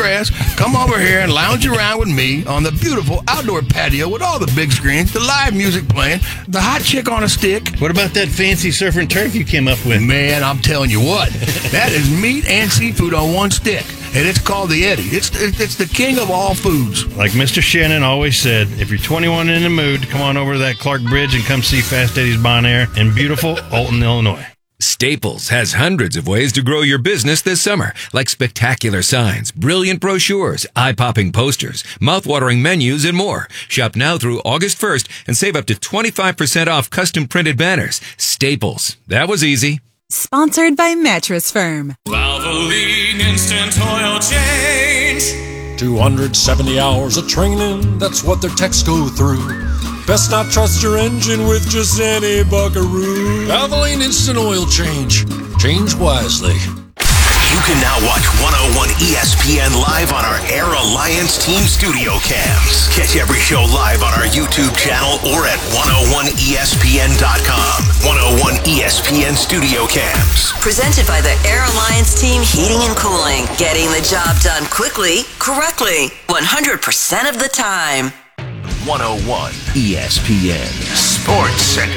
grass, come over here and lounge around with me on the beautiful outdoor patio with all the big screens, the live music playing, the hot chick on a stick. What about that fancy surf and turf you came up with? Man, I'm telling you what, that is meat and seafood on one stick. And it's called the Eddie. It's the king of all foods. Like Mr. Shannon always said, if you're 21 in the mood, come on over to that Clark Bridge and come see Fast Eddie's Bon Air in beautiful Alton, Illinois. Staples has hundreds of ways to grow your business this summer, like spectacular signs, brilliant brochures, eye-popping posters, mouth-watering menus, and more. Shop now through August 1st and save up to 25% off custom-printed banners. Staples. That was easy. Sponsored by Mattress Firm. Valvoline Instant Oil Change. 270 hours of training, that's what their techs go through. Best not trust your engine with just any buckaroo. Valvoline Instant Oil Change. Change wisely. You can now watch 101 ESPN live on our Air Alliance Team Studio Cams. Catch every show live on our YouTube channel or at 101ESPN.com. 101 ESPN Studio Cams. Presented by the Air Alliance Team Heating and Cooling. Getting the job done quickly, correctly, 100% of the time. 101 ESPN Sports Center.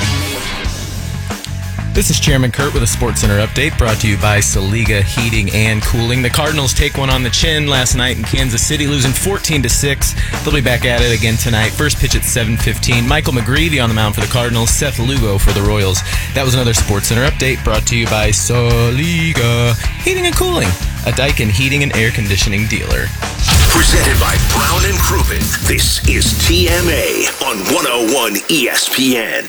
This is Chairman Kurt with a Sports Center update brought to you by Saliga Heating and Cooling. The Cardinals take one on the chin last night in Kansas City, losing 14-6. They'll be back at it again tonight. First pitch at 7:15. Michael McGreevy on the mound for the Cardinals, Seth Lugo for the Royals. That was another Sports Center update brought to you by Saliga Heating and Cooling, a Daikin heating and air conditioning dealer. Presented by Brown and Crouppen. This is TMA on 101 ESPN.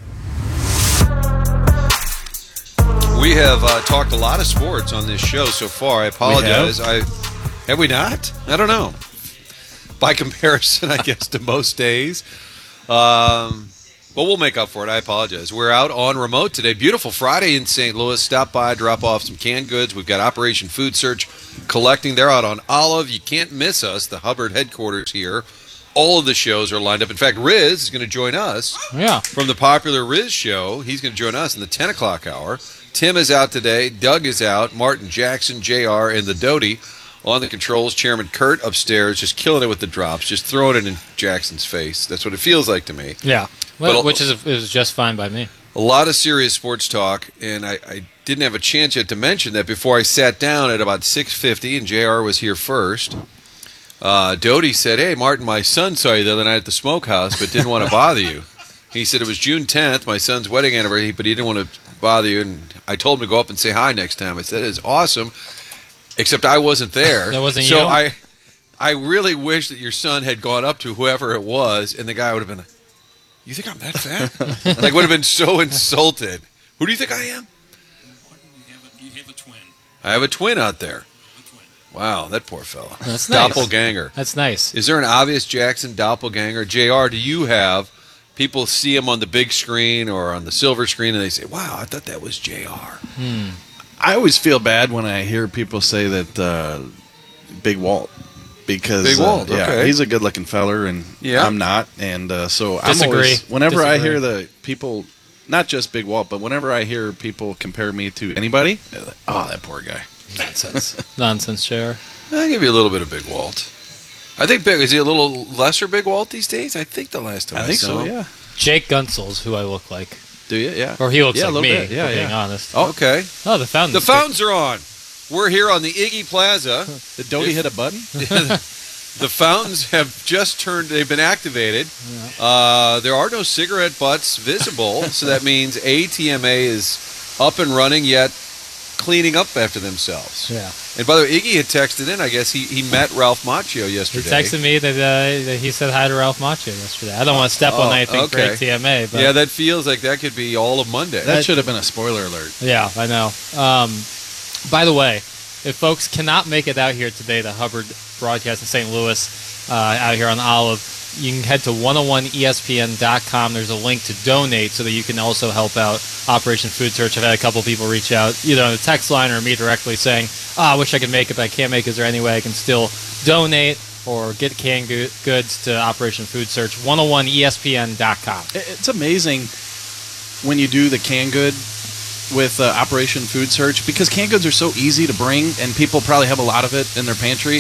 We have talked a lot of sports on this show so far. I apologize. Have we not? I don't know. By comparison, I guess, to most days. But we'll make up for it. I apologize. We're out on remote today. Beautiful Friday in St. Louis. Stop by, drop off some canned goods. We've got Operation Food Search collecting. They're out on Olive. You can't miss us, the Hubbard headquarters here. All of the shows are lined up. In fact, Riz is going to join us from the popular Riz show. He's going to join us in the 10 o'clock hour. Tim is out today. Doug is out. Martin, Jackson, JR, and the Doty on the controls. Chairman Kurt upstairs just killing it with the drops, just throwing it in Jackson's face. That's what it feels like to me. Yeah, well, which is just fine by me. A lot of serious sports talk, and I didn't have a chance yet to mention that before I sat down at about 6:50, and JR was here first. Doty said, "Hey, Martin, my son saw you the other night at the smokehouse, but didn't want to bother you." He said it was June 10th, my son's wedding anniversary, but he didn't want to bother you, and I told him to go up and say hi next time. I said, it's awesome, except I wasn't there. That wasn't so you? I really wish that your son had gone up to whoever it was, and the guy would have been like, you think I'm that fat? Like, would have been so insulted. Who do you think I am? You have a twin. I have a twin out there. Wow, that poor fella. That's nice. Doppelganger. That's nice. Is there an obvious Jackson doppelganger? JR, do you have... People see him on the big screen or on the silver screen, and they say, wow, I thought that was JR. I always feel bad when I hear people say that Big Walt. Because Big Walt, okay. He's a good-looking feller, and I'm not. And so I'm always, whenever I hear the people, not just Big Walt, but whenever I hear people compare me to anybody, like, oh, that poor guy. Nonsense, JR. I'll give you a little bit of Big Walt. I think is he a little lesser Big Walt these days? I think the last time I think saw so, him. yeah. Jake Gunsels, who I look like. Do you? Yeah. Or he looks like a little me, bit. Yeah, being honest. Oh, okay. Oh, the fountains. The fountains are on. We're here on the Iggy Plaza. Did Doty hit a button? The fountains have just they've been activated. There are no cigarette butts visible, so that means ATMA is up and running, yet cleaning up after themselves. Yeah. And by the way, Iggy had texted in, I guess he met Ralph Macchio yesterday. He texted me that he said hi to Ralph Macchio yesterday. I don't want to step on anything for ATMA. But yeah, that feels like that could be all of Monday. That should have been a spoiler alert. Yeah, I know. By the way, if folks cannot make it out here today, the Hubbard broadcast in St. Louis, out here on Olive, you can head to 101ESPN.com. There's a link to donate so that you can also help out Operation Food Search. I've had a couple people reach out, either on the text line or me directly, saying, I wish I could make it, but I can't make it. Is there any way I can still donate or get canned goods to Operation Food Search? 101ESPN.com. It's amazing when you do the canned good with Operation Food Search, because canned goods are so easy to bring, and people probably have a lot of it in their pantry.